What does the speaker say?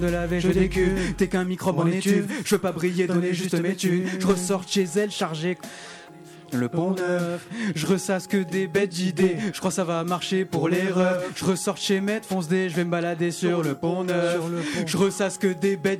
de laver, je décule. T'es qu'un microbe en étuve. Je veux pas briller, donner juste mes tubes. Je ressors chez elle chargé. Le pont neuf, je ressasse que des bêtes d'idées. Je crois ça va marcher pour les refs. Je ressors chez Maître Fonce D, je vais me balader sur le pont neuf. Je ressasse que des bêtes